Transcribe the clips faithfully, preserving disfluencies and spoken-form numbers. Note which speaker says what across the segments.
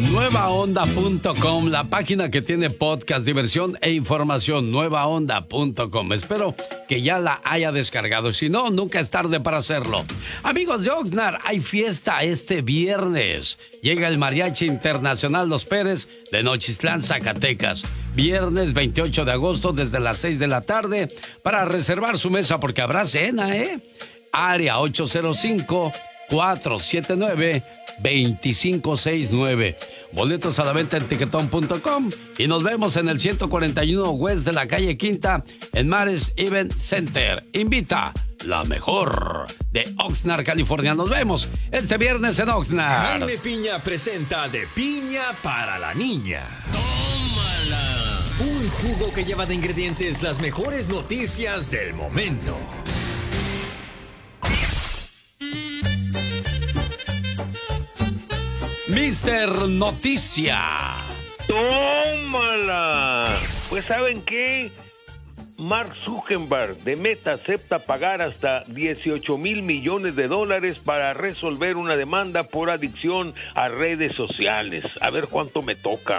Speaker 1: nueva onda punto com, la página que tiene podcast, diversión e información, nueva onda punto com. Espero que ya la haya descargado. Si no, nunca es tarde para hacerlo. Amigos de Oxnard, hay fiesta este viernes. Llega el Mariachi Internacional Los Pérez de Nochistlán, Zacatecas. Viernes veintiocho de agosto desde las seis de la tarde para reservar su mesa porque habrá cena, ¿eh? Área ocho cero cinco, cuatro siete nueve, dos cinco seis nueve. Boletos a la venta en tiquetón punto com y nos vemos en el ciento cuarenta y uno West de la calle Quinta en Mares Event Center. Invita la mejor de Oxnard, California. Nos vemos este viernes en Oxnard.
Speaker 2: Jaime Piña presenta De Piña para la Niña. ¡Tómala! Un jugo que lleva de ingredientes las mejores noticias del momento.
Speaker 1: Mister Noticia.
Speaker 3: ¡Tómala! Pues ¿saben qué? Mark Zuckerberg de Meta acepta pagar hasta dieciocho mil millones de dólares para resolver una demanda por adicción a redes sociales. A ver cuánto me toca.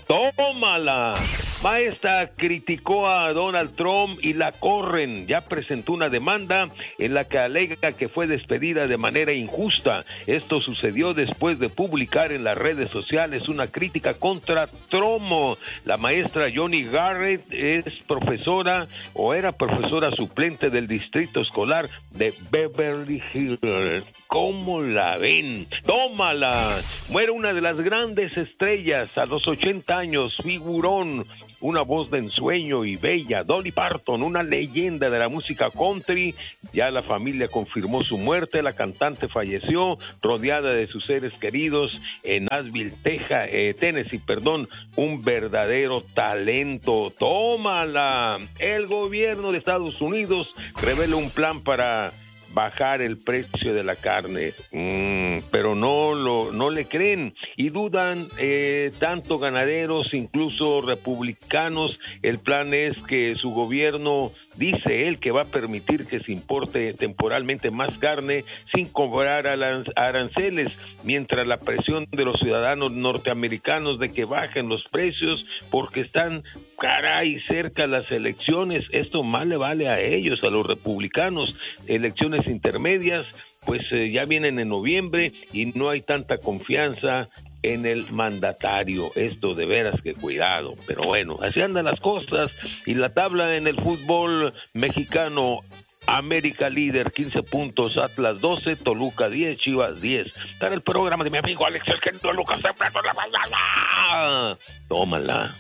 Speaker 3: ¡Tómala! Maestra criticó a Donald Trump y la corren. Ya presentó una demanda en la que alega que fue despedida de manera injusta. Esto sucedió después de publicar en las redes sociales una crítica contra Trump. La maestra Johnny Garrett es profesora o era profesora suplente del distrito escolar de Beverly Hills. ¿Cómo la ven? ¡Tómala! Muere una de las grandes estrellas a los ochenta años, figurón, una voz de ensueño y bella, Dolly Parton, una leyenda de la música country. Ya la familia confirmó su muerte. La cantante falleció rodeada de sus seres queridos en Nashville, Texas, eh, Tennessee, perdón, un verdadero talento. ¡Tómala! El gobierno de Estados Unidos revela un plan para bajar el precio de la carne, mm, pero no lo no le creen y dudan eh, tanto ganaderos, incluso republicanos. El plan es que su gobierno, dice él, que va a permitir que se importe temporalmente más carne sin cobrar aranceles, mientras la presión de los ciudadanos norteamericanos de que bajen los precios porque están, caray, cerca las elecciones. Esto más le vale a ellos, a los republicanos. Elecciones intermedias, pues eh, ya vienen en noviembre y no hay tanta confianza en el mandatario. Esto de veras que cuidado, pero bueno, así andan las cosas. Y la tabla en el fútbol mexicano: América líder, quince puntos, Atlas doce, Toluca diez, Chivas diez. Para el programa de mi amigo Alex El Genio Lucas Temprano la mañana. Tómala.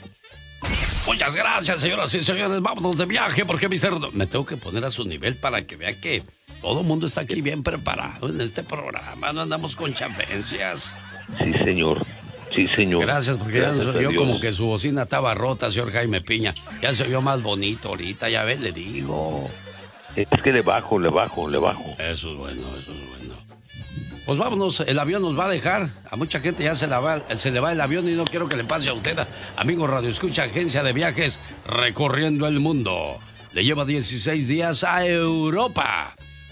Speaker 1: Muchas gracias, señoras y señores. Vámonos de viaje porque mister me tengo que poner a su nivel para que vea que todo el mundo está aquí bien preparado en este programa. No andamos con chafencias.
Speaker 3: Sí, señor. Sí, señor.
Speaker 1: Gracias, porque Gracias ya se oyó como que su bocina estaba rota, señor Jaime Piña. Ya se oyó más bonito ahorita, ya ves, le digo.
Speaker 3: Es que le bajo, le bajo, le bajo.
Speaker 1: Eso es bueno, eso es bueno. Pues vámonos, el avión nos va a dejar. A mucha gente ya se, la va, se le va el avión y no quiero que le pase a usted. Amigo Radio Escucha, agencia de viajes recorriendo el mundo. Le lleva dieciséis días a Europa.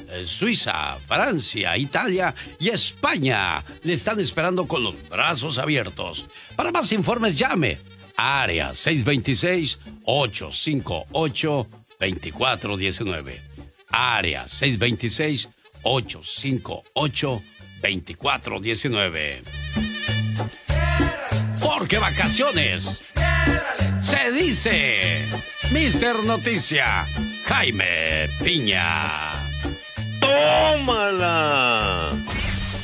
Speaker 1: Suiza, Francia, Italia y España le están esperando con los brazos abiertos. Para más informes llame a área seis dos seis, ocho cinco ocho, dos cuatro uno nueve. Área seis dos seis, ocho cinco ocho, dos cuatro uno nueve. Porque vacaciones se dice mister Noticia, Jaime Piña.
Speaker 3: ¡Tómala!